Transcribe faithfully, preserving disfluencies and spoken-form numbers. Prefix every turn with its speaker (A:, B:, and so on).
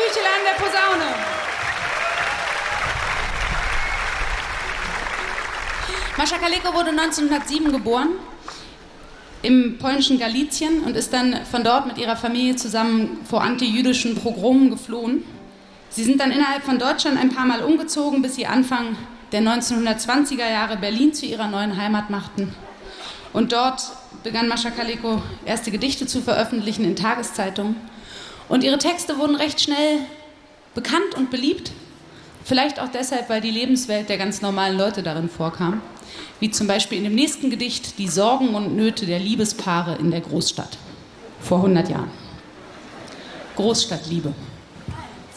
A: Büchel an der Posaune. Mascha Kaleko wurde neunzehnhundertsieben geboren im polnischen Galizien und ist dann von dort mit ihrer Familie zusammen vor antijüdischen Pogromen geflohen. Sie sind dann innerhalb von Deutschland ein paar Mal umgezogen, bis sie Anfang der neunzehnhundertzwanziger Jahre Berlin zu ihrer neuen Heimat machten. Und dort begann Mascha Kaleko erste Gedichte zu veröffentlichen in Tageszeitungen. Und ihre Texte wurden recht schnell bekannt und beliebt. Vielleicht auch deshalb, weil die Lebenswelt der ganz normalen Leute darin vorkam. Wie zum Beispiel in dem nächsten Gedicht Die Sorgen und Nöte der Liebespaare in der Großstadt. Vor hundert Jahren. Großstadtliebe.